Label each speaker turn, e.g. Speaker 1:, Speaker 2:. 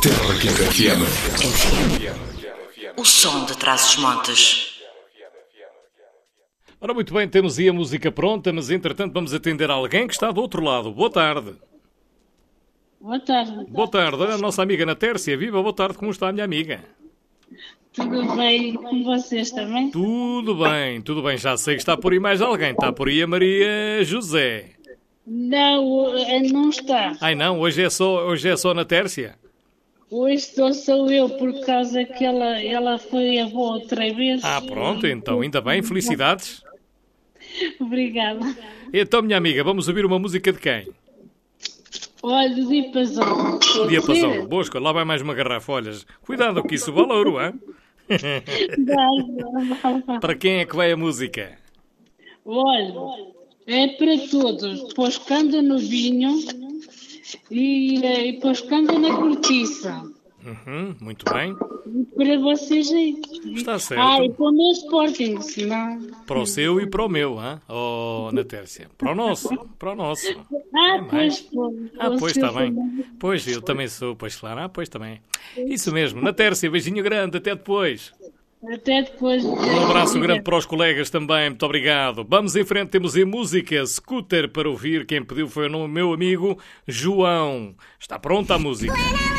Speaker 1: Terra Quente FM.
Speaker 2: O som de Trás-os-Montes.
Speaker 3: Ora, muito bem, temos aí a música pronta, mas entretanto vamos atender alguém que está do outro lado. Boa tarde.
Speaker 4: Boa tarde.
Speaker 3: Boa tarde. Olha a nossa amiga Ana Tércia. Viva, boa tarde. Como está a minha amiga?
Speaker 4: Tudo bem com vocês também?
Speaker 3: Tudo bem, tudo bem. Já sei que está por aí mais alguém. Está por aí a Maria José.
Speaker 4: Não, não está.
Speaker 3: Ai não, hoje é só Ana Tércia?
Speaker 4: Hoje sou eu, por causa que ela foi avó outra vez.
Speaker 3: Ah, pronto, então, ainda bem. Felicidades.
Speaker 4: Obrigada.
Speaker 3: Então, minha amiga, vamos ouvir uma música de quem?
Speaker 4: Olha, do Diapasão.
Speaker 3: Diapasão. Boa escolha. Lá vai mais uma garrafa. Olhas, cuidado que isso vale ouro, hein? Para quem é que vai a música?
Speaker 4: Olha, é para todos. Pois que anda no vinho e pois que anda na cortiça.
Speaker 3: Muito bem.
Speaker 4: E para vocês aí.
Speaker 3: Está certo.
Speaker 4: Ah, e para o meu Sporting, senão...
Speaker 3: Para o seu e para o meu, hein? Oh, Ana Tércia. Para o nosso. Para o nosso.
Speaker 4: Ah, pois,
Speaker 3: Pois está bem. Pois, eu também sou. Pois, claro. Pois também. Isso mesmo. Ana Tércia, beijinho grande. Até depois.
Speaker 4: Até depois.
Speaker 3: Um abraço grande para os colegas também. Muito obrigado. Vamos em frente. Temos em música Scooter para ouvir. Quem pediu foi o meu amigo João. Está pronta a música.